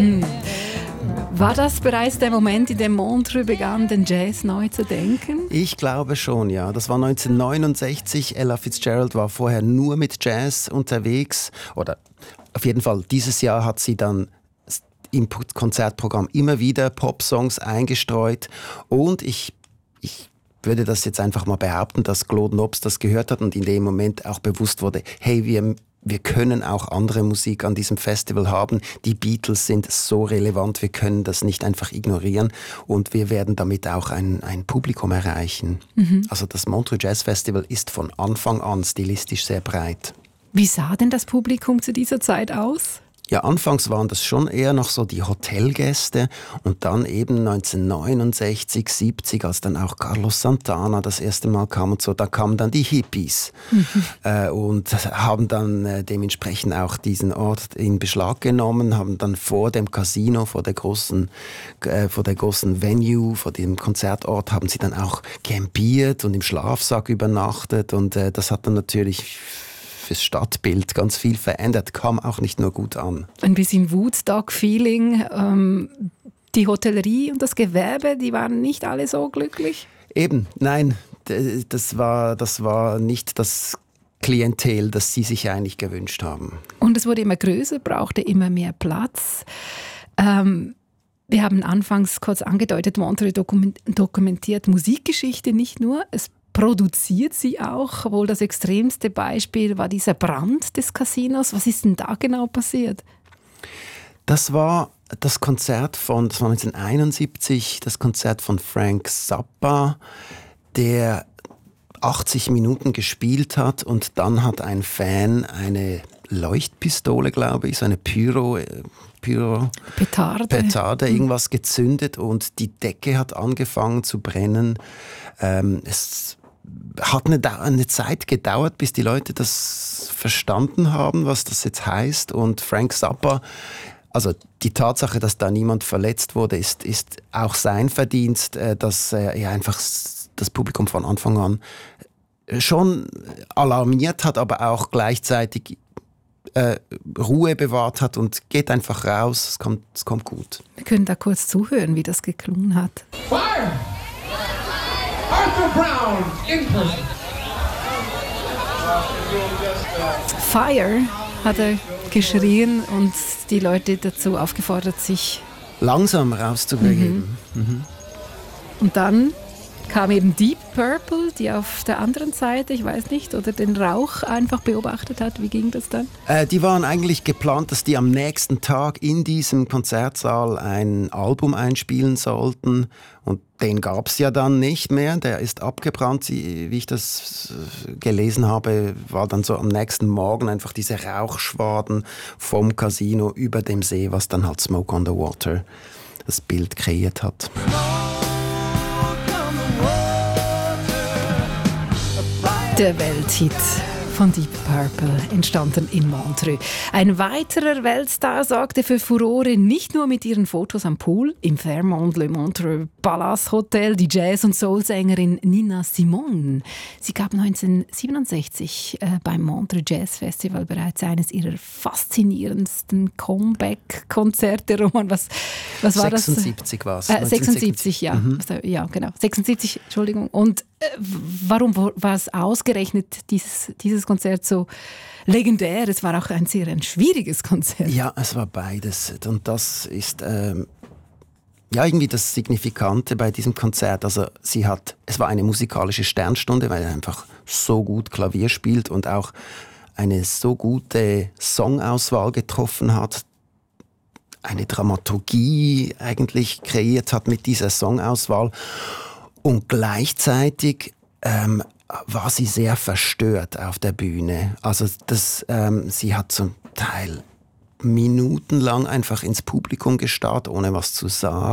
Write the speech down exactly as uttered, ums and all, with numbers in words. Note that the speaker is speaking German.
Hm. War das bereits der Moment, in dem Montreux begann, den Jazz neu zu denken? Ich glaube schon, ja. Das war neunzehnhundertneunundsechzig. Ella Fitzgerald war vorher nur mit Jazz unterwegs. Oder auf jeden Fall, dieses Jahr hat sie dann im Konzertprogramm immer wieder Popsongs eingestreut. Und ich, ich würde das jetzt einfach mal behaupten, dass Claude Nobs das gehört hat und in dem Moment auch bewusst wurde, hey, wir Wir können auch andere Musik an diesem Festival haben. Die Beatles sind so relevant, wir können das nicht einfach ignorieren und wir werden damit auch ein, ein Publikum erreichen. Mhm. Also das Montreux Jazz Festival ist von Anfang an stilistisch sehr breit. Wie sah denn das Publikum zu dieser Zeit aus? Ja, anfangs waren das schon eher noch so die Hotelgäste und dann eben neunzehnhundertneunundsechzig, siebzig, als dann auch Carlos Santana das erste Mal kam und so, da kamen dann die Hippies mhm. äh, und haben dann äh, dementsprechend auch diesen Ort in Beschlag genommen, haben dann vor dem Casino, vor der großen, äh, vor der großen Venue, vor dem Konzertort, haben sie dann auch campiert und im Schlafsack übernachtet und äh, das hat dann natürlich fürs Stadtbild ganz viel verändert, kam auch nicht nur gut an. Ein bisschen Woodstock-Feeling. Ähm, die Hotellerie und das Gewerbe, die waren nicht alle so glücklich? Eben, nein, das war, das war nicht das Klientel, das sie sich eigentlich gewünscht haben. Und es wurde immer größer, brauchte immer mehr Platz. Ähm, wir haben anfangs kurz angedeutet, Montreux dokumentiert Musikgeschichte nicht nur, es produziert sie auch. Wohl das extremste Beispiel war dieser Brand des Casinos. Was ist denn da genau passiert? Das war das Konzert von, das war neunzehnhunderteinundsiebzig, das Konzert von Frank Zappa, der achtzig Minuten gespielt hat und dann hat ein Fan eine Leuchtpistole, glaube ich, so eine Pyro, Pyro Petarde, Petarde irgendwas gezündet und die Decke hat angefangen zu brennen. Ähm, es hat eine, eine Zeit gedauert, bis die Leute das verstanden haben, was das jetzt heißt. Und Frank Zappa, also die Tatsache, dass da niemand verletzt wurde, ist, ist auch sein Verdienst, äh, dass er ja einfach das Publikum von Anfang an schon alarmiert hat, aber auch gleichzeitig äh, Ruhe bewahrt hat und geht einfach raus, es kommt, es kommt gut. Wir können da kurz zuhören, wie das geklungen hat. Fire! Arthur Brown in person. Fire hat er geschrien und die Leute dazu aufgefordert, sich langsam rauszubegeben. Mhm. Mhm. Und dann kam eben Deep Purple, die auf der anderen Seite, ich weiß nicht, oder den Rauch einfach beobachtet hat. Wie ging das dann? Äh, die waren eigentlich geplant, dass die am nächsten Tag in diesem Konzertsaal ein Album einspielen sollten. Und den gab es ja dann nicht mehr. Der ist abgebrannt. Sie, wie ich das gelesen habe, war dann so am nächsten Morgen einfach diese Rauchschwaden vom Casino über dem See, was dann halt Smoke on the Water das Bild kreiert hat. Der Welthit von Deep Purple, entstanden in Montreux. Ein weiterer Weltstar sorgte für Furore nicht nur mit ihren Fotos am Pool im Fairmont Le Montreux Palace Hotel, die Jazz- und Soul-Sängerin Nina Simone. Sie gab neunzehnhundertsiebenundsechzig äh, beim Montreux Jazz Festival bereits eines ihrer faszinierendsten Comeback-Konzerte. Roman, was, was war das? sechsundsiebzig war es. Äh, sechsundsiebzig, ja. Mhm. Ja, genau. sechsundsiebzig, Entschuldigung. Und äh, warum war es ausgerechnet dieses, dieses Konzert so legendär? Es war auch ein sehr ein schwieriges Konzert. Ja, es war beides. Und das ist ähm, ja irgendwie das Signifikante bei diesem Konzert. Also sie hat, es war eine musikalische Sternstunde, weil er einfach so gut Klavier spielt und auch eine so gute Songauswahl getroffen hat, eine Dramaturgie eigentlich kreiert hat mit dieser Songauswahl. Und gleichzeitig ähm, war sie sehr verstört auf der Bühne. Also das, ähm, sie hat zum Teil minutenlang einfach ins Publikum gestarrt, ohne was zu sagen.